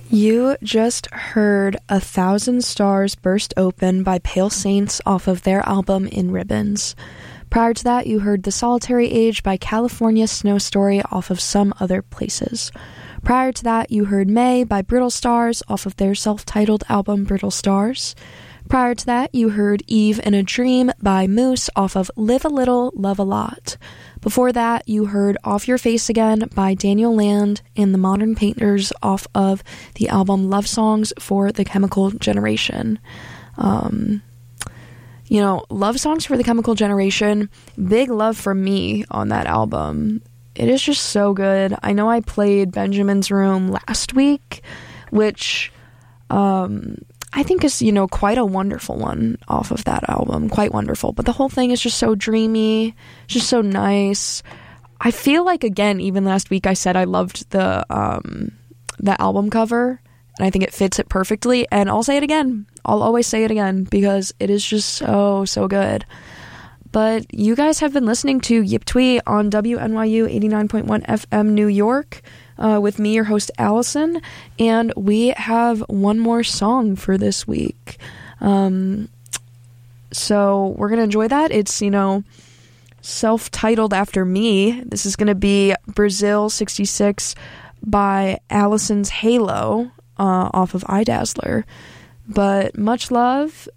You just heard A Thousand Stars Burst Open by Pale Saints off of their album In Ribbons. Prior to that, you heard The Solitary Age by California Snow Story off of Some Other Places. Prior to that, you heard May by Brittle Stars off of their self-titled album Brittle Stars. Prior to that, you heard Eve in a Dream by Moose off of Live a Little, Love a Lot. Before that, you heard Off Your Face Again by Daniel Land and the Modern Painters off of the album Love Songs for the Chemical Generation. Love Songs for the Chemical Generation, big love from me on that album. It is just so good. I know I played Benjamin's Room last week, which I think is, quite a wonderful one off of that album. Quite wonderful. But the whole thing is just so dreamy, just so nice. I feel like, again, even last week I said I loved the album cover, and I think it fits it perfectly. And I'll say it again. I'll always say it again because it is just so, so good. But you guys have been listening to Yip Twee on WNYU 89.1 FM New York. With me, your host, Allison, and we have one more song for this week. So we're going to enjoy that. It's, self-titled after me. This is going to be Brazil 66 by Allison's Halo off of iDazzler. But much love.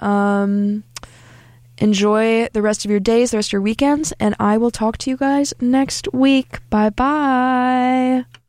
Enjoy the rest of your days, the rest of your weekends, and I will talk to you guys next week. Bye-bye.